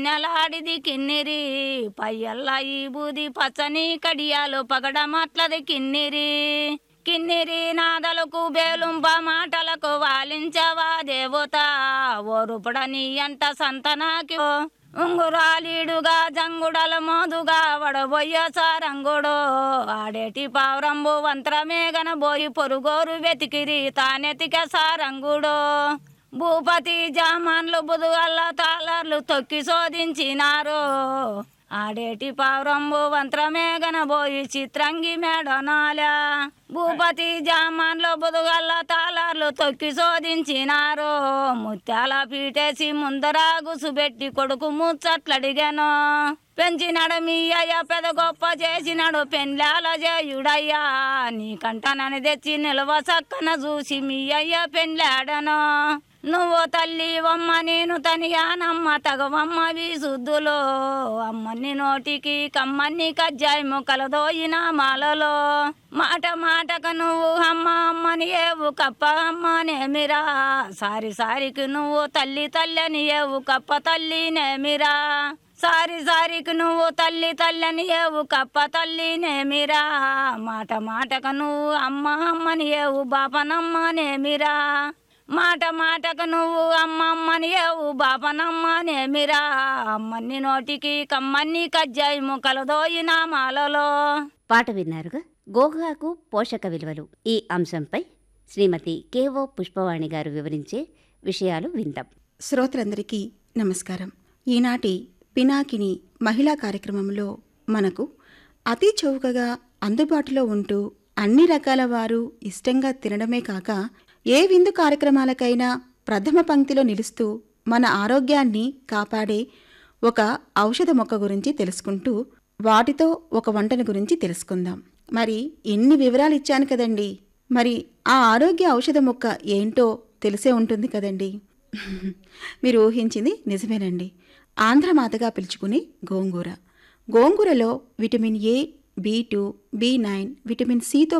నెలాడిది కిన్నెరి పయ్యల్ల ఈ బూది పచ్చని కడియాలు పగడమట్లది కిన్నెరి కిన్నెరి నాదలకు బేలుంప మాటలకు వాలించవా దేవత ఓరుపడని అంట సంతనాకి ఉంగురాలీడుగా జంగుడల మోదుగా వడబోయ్య సారంగుడు ఆడేటి పావురంబు వంత్రమేగన బోయి పొరుగోరు వెతికిరి తానెతిక సారంగుడు భూపతి జామాన్లు బుదుగల్ల తాళర్లు తొక్కి శోధించినారు ఆడేటి పావురంబు వంత్రమేగన బోయి చిత్రంగి మేడనాల భూపతి జామాన్లు బుదుగల్ల తాళర్లు తొక్కి శోధించినారు ముత్యాల పీటేసి ముందర గుసుబెట్టి కొడుకు ముచ్చట్లడిగాను పెంచినాడు మీ అయ్య పెద గొప్ప చేసినాడు పెండ్లాల చేయుడయ్యా నీకంటనని తెచ్చి నిల్వ సక్కన చూసి మీ అయ్య పెండ్లాడను నువ్వు తల్లివమ్మ నేను తనియానమ్మ తగవమ్మ వీసుద్దులో అమ్మని నోటికి కమ్మని కజ్జాయి కలదోయిన మాలలో మాట మాటకు నువ్వు అమ్మ అమ్మని ఏవు కప్ప అమ్మనేమిరా సారి సారికి నువ్వు తల్లి తల్లని ఏవు కప్ప తల్లి నేమిరా సారి సారికి నువ్వు తల్లి తల్లని ఏవు కప్ప తల్లి నేమిరా మాట మాటకు నువ్వు అమ్మ అమ్మని ఏవు బాపనమ్మనేమిరా మాట మాటకు నువ్వు అమ్మమ్మని ఏవు బాపనమ్మనేమిరా అమ్మని నోటికి కమ్మని కజ్జాయి కలదోయిన మాలలో. పాట విన్నారుగా. గోగాకు పోషక విలువలు ఈ అంశంపై శ్రీమతి కె.ఓ. పుష్పవాణి గారు వివరించే విషయాలు విందాం. శ్రోతలందరికీ నమస్కారం. ఈనాటి పినాకిని మహిళా కార్యక్రమంలో మనకు అతి చౌకగా అందుబాటులో ఉంటూ అన్ని రకాల వారు ఇష్టంగా తినడమే కాక ఏ విందు కార్యక్రమాలకైనా ప్రథమ పంక్తిలో నిలుస్తూ మన ఆరోగ్యాన్ని కాపాడే ఒక ఔషధ మొక్క గురించి తెలుసుకుంటూ వాటితో ఒక వంటను గురించి తెలుసుకుందాం. మరి ఎన్ని వివరాలు ఇచ్చాను కదండి, మరి ఆ ఆరోగ్య ఔషధ మొక్క ఏంటో తెలిసే ఉంటుంది కదండి. మీరు ఊహించింది నిజమేనండి. ఆంధ్రమాతగా పిలుచుకునే గోంగూర. గోంగూరలో vitamin A, B2, B9, vitamin సితో